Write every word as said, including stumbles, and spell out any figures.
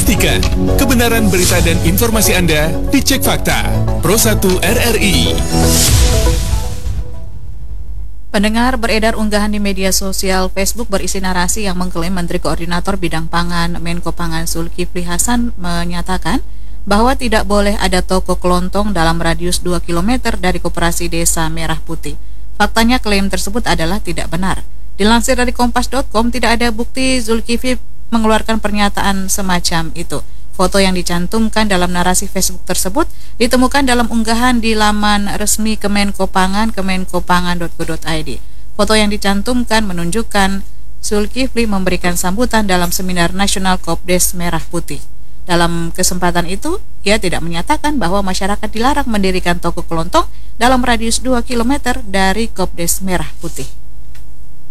Pastikan kebenaran berita dan informasi Anda dicek fakta. Pro satu R R I. Pendengar, beredar unggahan di media sosial Facebook berisi narasi yang mengklaim Menteri Koordinator Bidang Pangan Menko Pangan Zulkifli Hasan menyatakan bahwa tidak boleh ada toko kelontong dalam radius dua kilometer dari Koperasi Desa Merah Putih. Faktanya klaim tersebut adalah tidak benar. Dilansir dari kompas titik com, tidak ada bukti Zulkifli mengeluarkan pernyataan semacam itu. Foto yang dicantumkan dalam narasi Facebook tersebut ditemukan dalam unggahan di laman resmi Kemenko Pangan, kemenkopangan titik co titik i d. Foto yang dicantumkan menunjukkan Zulkifli memberikan sambutan dalam seminar nasional Kopdes Merah Putih. Dalam kesempatan itu, ia tidak menyatakan bahwa masyarakat dilarang mendirikan toko kelontong dalam radius dua kilometer dari Kopdes Merah Putih.